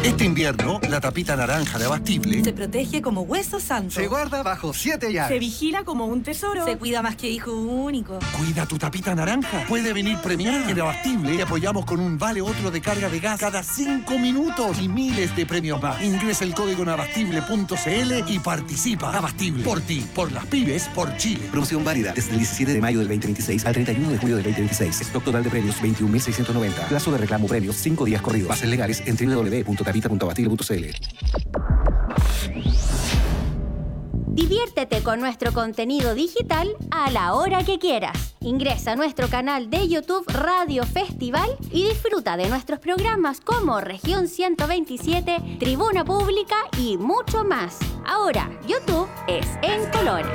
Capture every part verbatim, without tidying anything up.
Este invierno, la tapita naranja de Abastible se protege como hueso santo. Se guarda bajo siete llaves. Se vigila como un tesoro. Se cuida más que hijo único. Cuida tu tapita naranja. Puede venir premiada. En Abastible te apoyamos con un vale otro de carga de gas cada cinco minutos y miles de premios más. Ingresa el código en abastible punto c l y participa. Abastible. Por ti, por las pymes, por Chile. Promoción válida desde el diecisiete de mayo del veinte veintiséis al treinta y uno de julio del veinte veintiséis. Stock total de premios veintiún mil seiscientos noventa. Plazo de reclamo premios cinco días corridos. Bases legales en doble u doble u doble u punto tapita punto abastible punto c l. Diviértete con nuestro contenido digital a la hora que quieras. Ingresa a nuestro canal de YouTube Radio Festival y disfruta de nuestros programas como Región ciento veintisiete, Tribuna Pública y mucho más. Ahora, YouTube es en colores.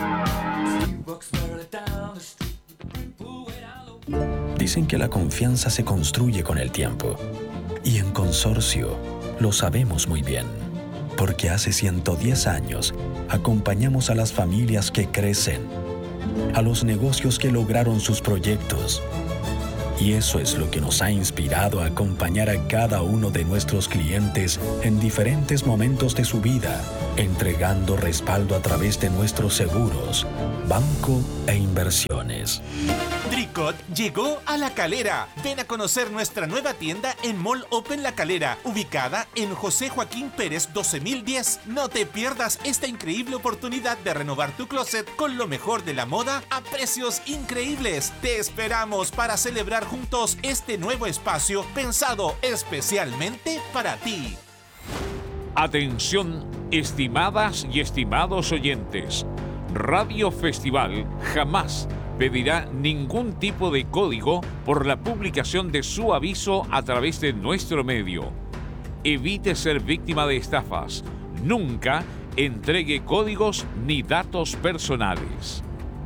Dicen que la confianza se construye con el tiempo. Y en Consorcio lo sabemos muy bien. Porque hace ciento diez años acompañamos a las familias que crecen, a los negocios que lograron sus proyectos. Y eso es lo que nos ha inspirado a acompañar a cada uno de nuestros clientes en diferentes momentos de su vida, entregando respaldo a través de nuestros seguros, banco e inversiones. Tricot llegó a La Calera. Ven a conocer nuestra nueva tienda en Mall Open La Calera, ubicada en José Joaquín Pérez doce mil diez. No te pierdas esta increíble oportunidad de renovar tu closet con lo mejor de la moda a precios increíbles. Te esperamos para celebrar juntos este nuevo espacio pensado especialmente para ti. Atención, estimadas y estimados oyentes. Radio Festival jamás pedirá ningún tipo de código por la publicación de su aviso a través de nuestro medio. Evite ser víctima de estafas. Nunca entregue códigos ni datos personales.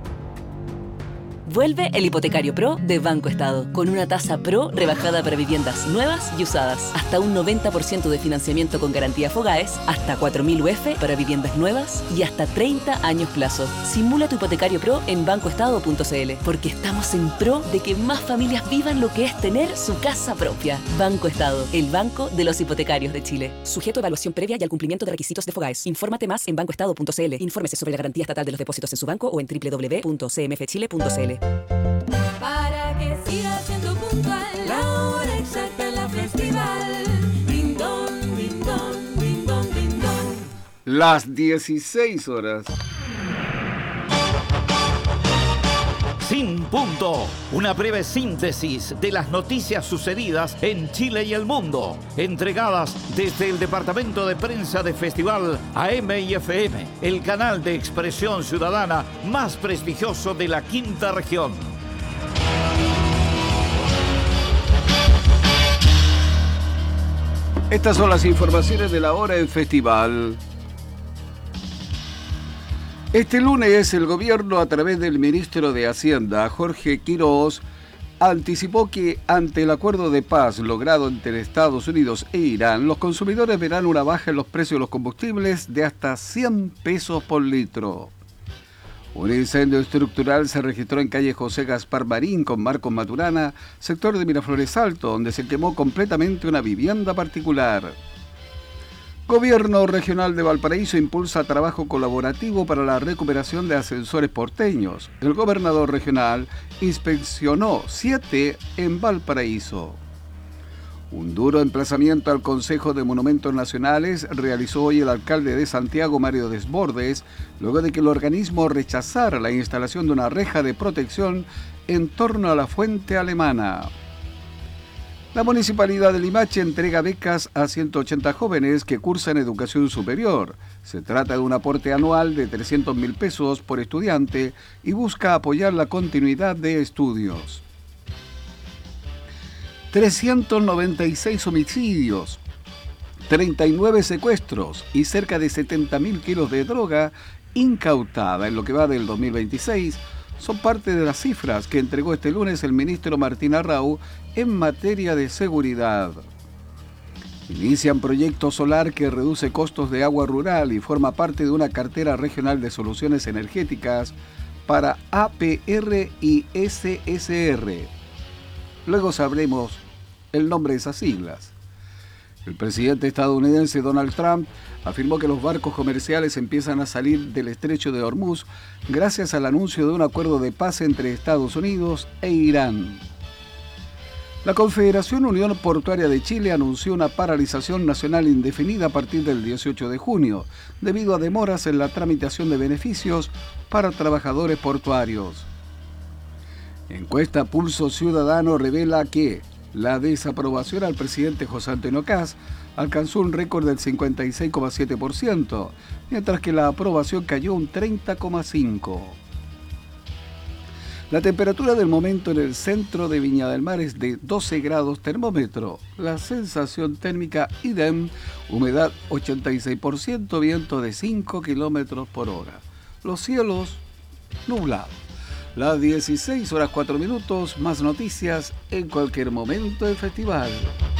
Vuelve el Hipotecario Pro de Banco Estado, con una tasa Pro rebajada para viviendas nuevas y usadas, hasta un noventa por ciento de financiamiento con garantía Fogaes, hasta cuatro mil U F para viviendas nuevas y hasta treinta años plazo. Simula tu Hipotecario Pro en banco estado punto c l, porque estamos en pro de que más familias vivan lo que es tener su casa propia. Banco Estado, el banco de los hipotecarios de Chile. Sujeto a evaluación previa y al cumplimiento de requisitos de Fogaes. Infórmate más en banco estado punto c l. Infórmese sobre la garantía estatal de los depósitos en su banco o en doble u doble u doble u punto c m f chile punto c l. Para que siga siendo puntual, la hora exacta en la festival. Ding dong, ding dong, ding dong, ding dong. Las dieciséis horas. Sin punto, una breve síntesis de las noticias sucedidas en Chile y el mundo, entregadas desde el Departamento de Prensa de Festival A M y F M, el canal de expresión ciudadana más prestigioso de la quinta región. Estas son las informaciones de la hora en Festival. Este lunes el gobierno, a través del ministro de Hacienda, Jorge Quiroz, anticipó que ante el acuerdo de paz logrado entre Estados Unidos e Irán, los consumidores verán una baja en los precios de los combustibles de hasta cien pesos por litro. Un incendio estructural se registró en calle José Gaspar Marín con Marcos Maturana, sector de Miraflores Alto, donde se quemó completamente una vivienda particular. Gobierno Regional de Valparaíso impulsa trabajo colaborativo para la recuperación de ascensores porteños. El gobernador regional inspeccionó siete en Valparaíso. Un duro emplazamiento al Consejo de Monumentos Nacionales realizó hoy el alcalde de Santiago, Mario Desbordes, luego de que el organismo rechazara la instalación de una reja de protección en torno a la fuente alemana. La Municipalidad de Limache entrega becas a ciento ochenta jóvenes que cursan educación superior. Se trata de un aporte anual de trescientos mil pesos por estudiante y busca apoyar la continuidad de estudios. trescientos noventa y seis homicidios, treinta y nueve secuestros y cerca de setenta mil kilos de droga incautada en lo que va del dos mil veintiséis son parte de las cifras que entregó este lunes el ministro Martín Arrau en materia de seguridad. Inician proyecto solar que reduce costos de agua rural y forma parte de una cartera regional de soluciones energéticas para A P R y S S R. Luego sabremos el nombre de esas siglas. El presidente estadounidense Donald Trump afirmó que los barcos comerciales empiezan a salir del estrecho de Hormuz gracias al anuncio de un acuerdo de paz entre Estados Unidos e Irán. La Confederación Unión Portuaria de Chile anunció una paralización nacional indefinida a partir del dieciocho de junio, debido a demoras en la tramitación de beneficios para trabajadores portuarios. Encuesta Pulso Ciudadano revela que la desaprobación al presidente José Antonio Kast alcanzó un récord del cincuenta y seis coma siete por ciento, mientras que la aprobación cayó un treinta coma cinco por ciento. La temperatura del momento en el centro de Viña del Mar es de doce grados termómetro. La sensación térmica idem, humedad ochenta y seis por ciento, viento de cinco kilómetros por hora. Los cielos nublados. Las dieciséis horas cuatro minutos, más noticias en cualquier momento del festival.